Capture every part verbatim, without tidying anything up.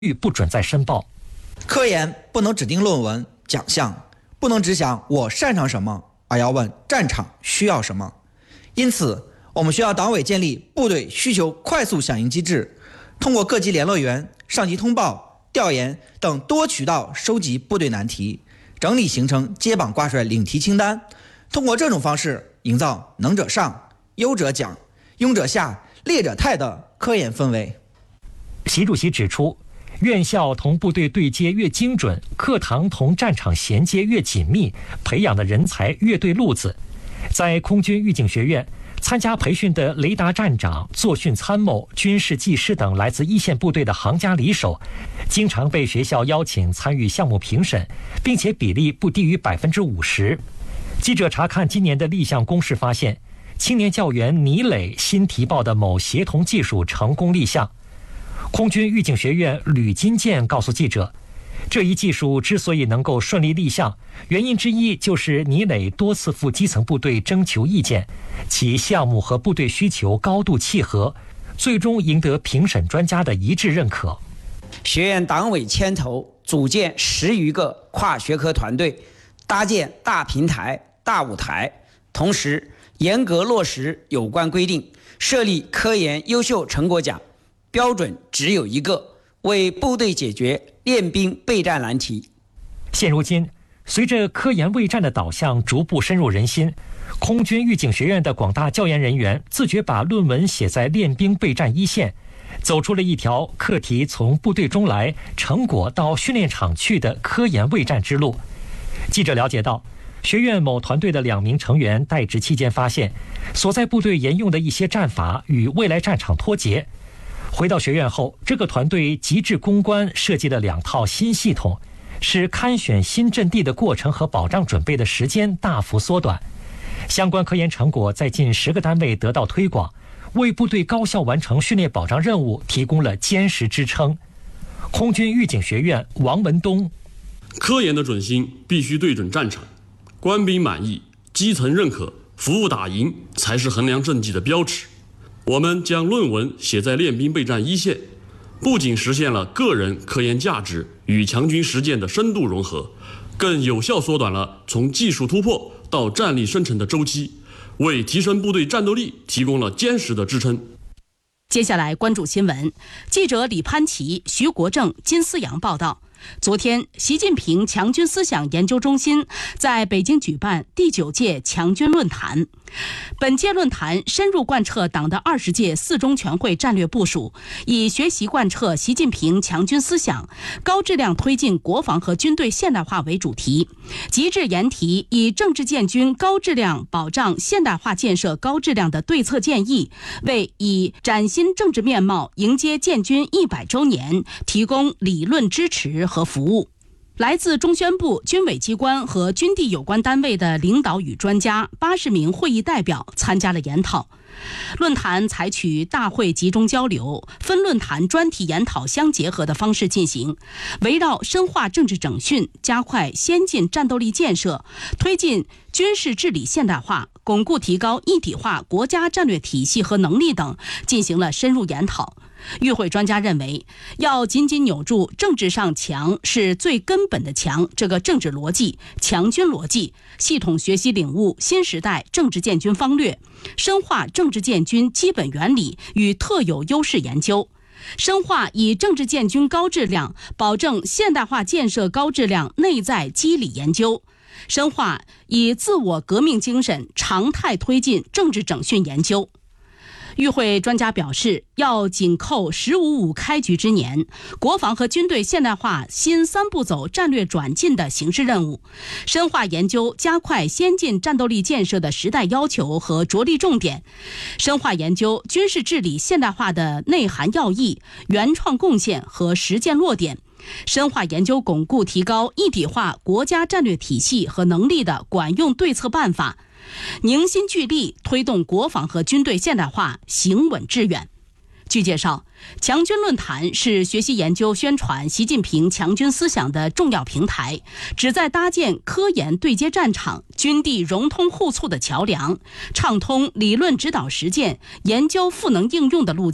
不准再申报。 科研不能只定论文、奖项，不能只想我擅长什么，而要问战场需要什么。因此，我们需要党委建立部队需求快速响应机制，通过各级联络员、上级通报、调研等多渠道收集部队难题，整理形成接榜挂帅领题清单。通过这种方式，营造能者上、优者奖、庸者下、劣者汰的科研氛围。 习主席指出，院校同部队对接越精准，课堂同战场衔接越紧密，培养的人才越对路子。在空军预警学院，参加培训的雷达站长、作训参谋、军事技师等来自一线部队的行家里手，经常被学校邀请参与项目评审，并且比例不低于百分之五十。记者查看今年的立项公示发现，青年教员倪磊新提报的某协同技术成功立项。空军预警学院吕金健告诉记者，这一技术之所以能够顺利立项，原因之一就是倪磊多次赴基层部队征求意见，其项目和部队需求高度契合，最终赢得评审专家的一致认可。 学院党委牵头组建十余个跨学科团队，搭建大平台、大舞台，同时严格落实有关规定，设立科研优秀成果奖，标准只有一个，为部队解决练兵备战难题。 现如今，随着科研卫战的导向逐步深入人心，空军预警学院的广大教研人员自觉把论文写在练兵备战一线，走出了一条课题从部队中来，成果到训练场去的科研卫战之路。记者了解到，学院某团队的两名成员待职期间发现，所在部队沿用的一些战法与未来战场脱节。回到学院后，这个团队极致攻关设计了两套新系统，使勘选新阵地的过程和保障准备的时间大幅缩短。相关科研成果在近十个单位得到推广，为部队高效完成训练保障任务提供了坚实支撑。空军预警学院王文东： 科研的准心必须对准战场，官兵满意、基层认可、服务打赢才是衡量政绩的标尺。我们将论文写在练兵备战一线，不仅实现了个人科研价值与强军实践的深度融合，更有效缩短了从技术突破到战力生成的周期，为提升部队战斗力提供了坚实的支撑。 接下来关注新闻，记者李潘琪、徐国正、金思阳报道。昨天，习近平强军思想研究中心在北京举办第九届强军论坛。本届论坛深入贯彻党的二十届四中全会战略部署，以学习贯彻习近平强军思想，高质量推进国防和军队现代化为主题，极致研提以政治建军高质量保障现代化建设高质量的对策建议，为以崭新政治面貌迎接建军一百周年提供理论支持和服务。来自中宣部、军委机关和军地有关单位的领导与专家八十名会议代表参加了研讨。论坛采取大会集中交流、分论坛专题研讨相结合的方式进行，围绕深化政治整训、加快先进战斗力建设、推进军事治理现代化、巩固提高一体化国家战略体系和能力等进行了深入研讨。与会专家认为，要紧紧扭住政治上强是最根本的强这个政治逻辑、强军逻辑，系统学习领悟新时代政治建军方略，深化政治建军基本原理与特有优势研究，深化以政治建军高质量保证现代化建设高质量内在机理研究，深化以自我革命精神常态推进政治整训研究。与会专家表示，要紧扣“十五五”开局之年，国防和军队现代化新三步走战略转进的形势任务，深化研究加快先进战斗力建设的时代要求和着力重点，深化研究军事治理现代化的内涵要义、原创贡献和实践落点，深化研究巩固提高一体化国家战略体系和能力的管用对策办法，凝心聚力推动国防和军队现代化行稳致远。据介绍，强军论坛是学习研究宣传习近平强军思想的重要平台，旨在搭建科研对接战场、军地融通互促的桥梁，畅通理论指导实践、研究赋能应用的路径，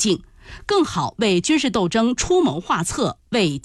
更好为军事斗争出谋划策，为